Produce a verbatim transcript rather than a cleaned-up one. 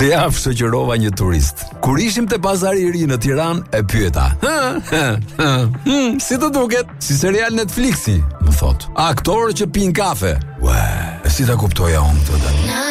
Këtë javë shoqërova një turist. Kur ishim te pazari i ri në Tiranë, e pyeta. Hmm, si të duket? Si serial Netflixi, më thot. Aktorë që pin kafe. Ue, si ta kuptoja unë këtë tani?